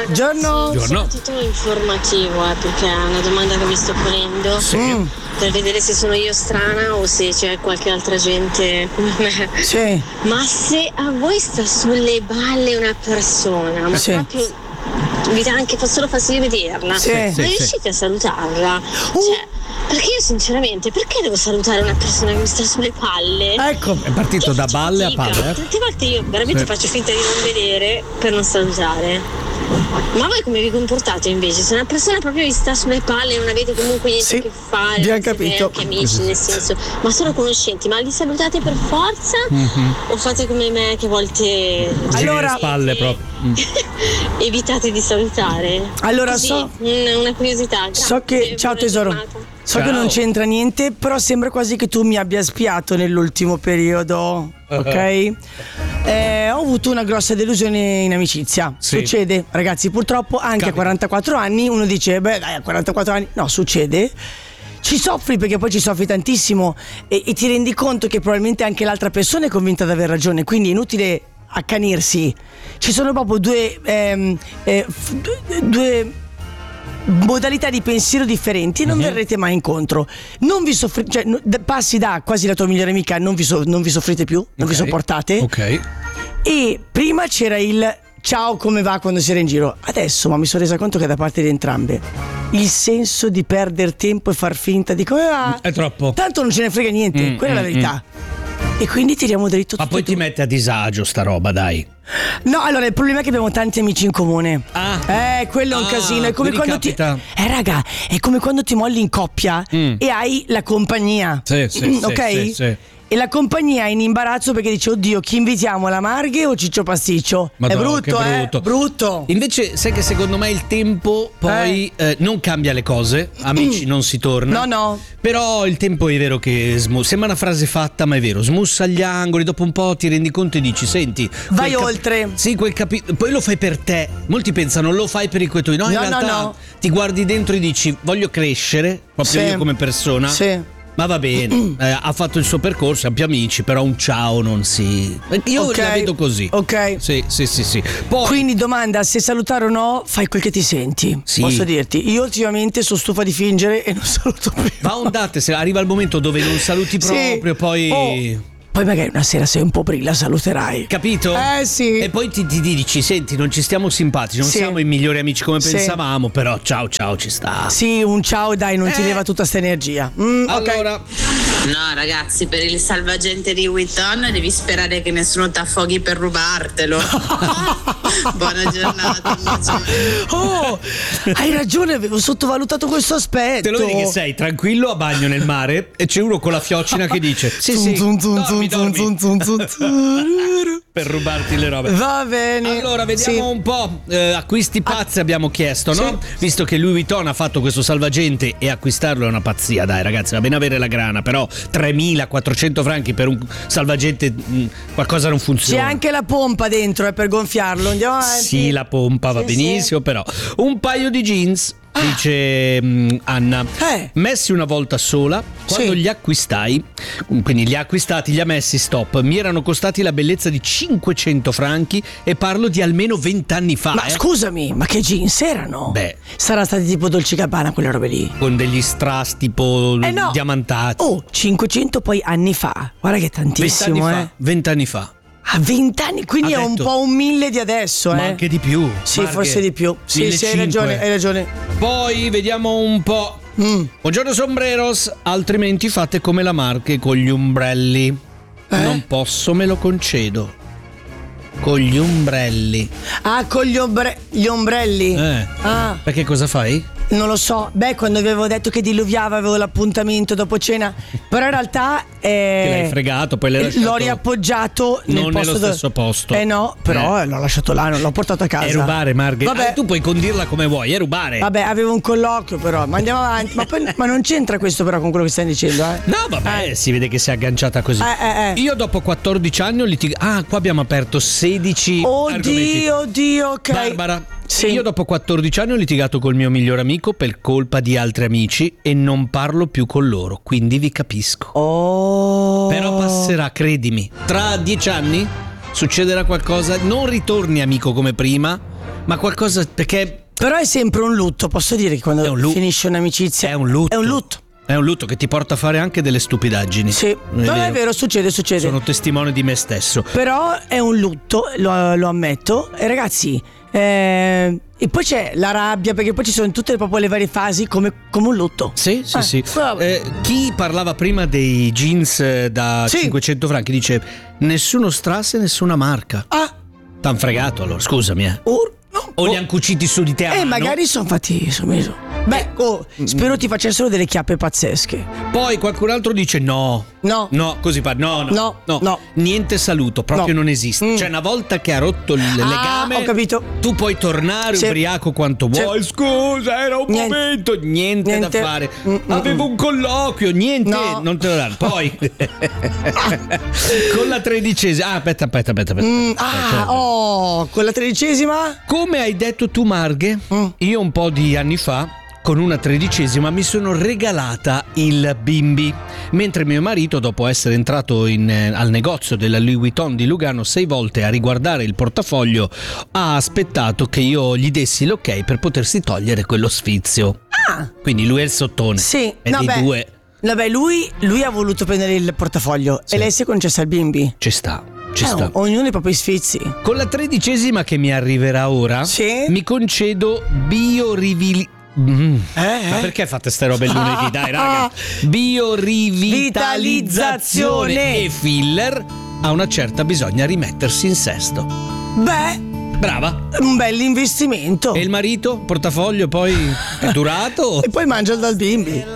ragazzi. Giorno. Soprattutto informativo, perché è una domanda che mi sto ponendo. Sì. Per vedere se sono io strana o se c'è qualche altra gente come me. Sì. Ma se a voi sta sulle balle una persona, ma proprio vi dà anche solo fastidio vederla, ma riuscite a salutarla? Cioè, perché io sinceramente, perché devo salutare una persona che mi sta sulle palle? Ecco, è partito da balle a palle. Tante volte io veramente faccio finta di non vedere per non salutare. Ma voi come vi comportate invece? Se una persona proprio vi sta sulle palle e non avete comunque niente a che fare, abbiamo capito. Anche amici, nel senso, ma sono conoscenti, ma li salutate per forza? O fate come me che a volte allora spalle proprio evitate di salutare? Allora così, una curiosità. So che ciao tesoro. So che non c'entra niente, però sembra quasi che tu mi abbia spiato nell'ultimo periodo, ok? Ho avuto una grossa delusione in amicizia. Succede, ragazzi, purtroppo anche a 44 anni uno dice, beh dai, a 44 anni, no, succede. Ci soffri perché poi ci soffri tantissimo e ti rendi conto che probabilmente anche l'altra persona è convinta di aver ragione, quindi è inutile accanirsi. Ci sono proprio due modalità di pensiero differenti e non verrete mai incontro. Non vi soffrite, cioè passi da quasi la tua migliore amica, non vi soffrite più, non vi sopportate. Ok. E prima c'era il ciao, come va, quando si era in giro. Adesso ma mi sono resa conto che da parte di entrambe il senso di perdere tempo e far finta di come va è troppo. Tanto non ce ne frega niente, quella è la verità. E quindi tiriamo dritto tutto. Ma poi ti mette a disagio sta roba, dai. No, allora il problema è che abbiamo tanti amici in comune. Quello è un casino. È come quando raga, è come quando ti molli in coppia e hai la compagnia. Ok? Sì. E la compagnia è in imbarazzo perché dice oddio, chi invitiamo, la Marghe o Ciccio Pasticcio? Madonna, è brutto. Invece sai che secondo me il tempo poi non cambia le cose. Amici non si torna. No. Però il tempo è vero che sembra una frase fatta, ma è vero, smussa gli angoli. Dopo un po' ti rendi conto e dici senti, vai oltre. Sì, poi lo fai per te. Molti pensano lo fai per i tuoi. No, in realtà ti guardi dentro e dici voglio crescere proprio io come persona. Ma va bene, ha fatto il suo percorso, abbiamo amici, però un ciao non si... Io la vedo così. Ok. Sì. Poi... Quindi domanda, se salutare o no, fai quel che ti senti. Posso dirti, io ultimamente sono stufa di fingere e non saluto più. Va ondate, se arriva il momento dove non saluti proprio, poi... Poi magari una sera sei un po' brilla, saluterai. Capito? Sì. E poi ti dici, senti, non ci stiamo simpatici, non siamo i migliori amici come pensavamo, però ciao ci sta. Sì, un ciao dai, non ti leva tutta sta energia. Allora... No ragazzi, per il salvagente di Vuitton devi sperare che nessuno t'affoghi per rubartelo. Buona giornata. Hai ragione, avevo sottovalutato questo aspetto. Te lo vedi che sei tranquillo a bagno nel mare e c'è uno con la fiocina che dice dormi. Per rubarti le robe. Va bene. Allora vediamo un po', acquisti pazzi abbiamo chiesto, no? Visto che Louis Vuitton ha fatto questo salvagente e acquistarlo è una pazzia, dai ragazzi, va bene avere la grana, però 3.400 franchi per un salvagente qualcosa non funziona. C'è anche la pompa dentro per gonfiarlo, andiamo avanti. Sì, la pompa va benissimo, però un paio di jeans, dice Anna, messi una volta sola, quando li acquistai, quindi li ha acquistati, li ha messi, stop, mi erano costati la bellezza di 500 franchi e parlo di almeno 20 anni fa. Ma scusami, ma che jeans erano? Beh, sarà stati tipo Dolce Gabbana quelle robe lì, con degli strass tipo diamantati. 500 poi anni fa, guarda che tantissimo. 20 anni fa. A 20 anni, quindi è un po' un 1000 di adesso, Ma anche di più. Sì, forse di più. Sì, hai ragione. Poi vediamo un po'. Buongiorno sombreros, altrimenti fate come la Marche con gli ombrelli. Non posso, me lo concedo. Con gli ombrelli. Con gli ombrelli. Perché cosa fai? Non lo so, quando avevo detto che diluviava avevo l'appuntamento dopo cena, però in realtà che l'hai fregato, poi l'hai lasciato, l'ho riappoggiato non nello stesso posto. No, però l'ho lasciato là, non l'ho portato a casa. È rubare, Marghe. Tu puoi condirla come vuoi, è rubare. Vabbè, avevo un colloquio, però ma andiamo avanti. Ma non c'entra questo però con quello che stai dicendo, No, vabbè, si vede che si è agganciata così. Io dopo 14 anni ho litigato. Qua abbiamo aperto 16 argomenti. Oddio, ok. Barbara, io dopo 14 anni ho litigato col mio migliore amico per colpa di altri amici e non parlo più con loro, quindi vi capisco. Però passerà, credimi. Tra 10 anni succederà qualcosa, non ritorni amico come prima, Ma qualcosa perché. Però è sempre un lutto, posso dire che quando finisce un'amicizia è un lutto. È un lutto. È un lutto che ti porta a fare anche delle stupidaggini. Sì, non è vero, succede. Sono testimone di me stesso. Però è un lutto, lo ammetto. E ragazzi, e poi c'è la rabbia, perché poi ci sono tutte proprio le varie fasi come un lutto. Sì. Chi parlava prima dei jeans da 500 franchi dice nessuno strass e nessuna marca. T'han fregato allora, scusami. O li han cuciti su di te? Magari sono fatti su misura. Beh, spero ti facessero delle chiappe pazzesche. Poi qualcun altro dice no, così fa. No. Niente saluto, proprio non esiste. Cioè, una volta che ha rotto il legame, ho capito. Tu puoi tornare ubriaco quanto vuoi. Scusa, era un momento. Niente da fare. Avevo un colloquio, niente, non te lo danno. Poi con la 13esima. Aspetta. Con la 13esima? Come hai detto tu, Marghe, io un po' di anni fa con una 13esima mi sono regalata il bimbi, mentre mio marito, dopo essere entrato al negozio della Louis Vuitton di Lugano 6 volte a riguardare il portafoglio, ha aspettato che io gli dessi l'ok per potersi togliere quello sfizio. Quindi lui è il sottone. Sì, due. Vabbè, lui ha voluto prendere il portafoglio e lei si è concessa il bimbi. Ci sta. Ognuno i propri sfizi. Con la 13esima che mi arriverà ora, mi concedo Ma perché fate ste robe il lunedì? Dai, raga. Biorivitalizzazione e filler. A una certa bisogna rimettersi in sesto. Beh, brava. Un bel investimento. E il marito? Portafoglio poi è durato? E poi mangia dal bimbi.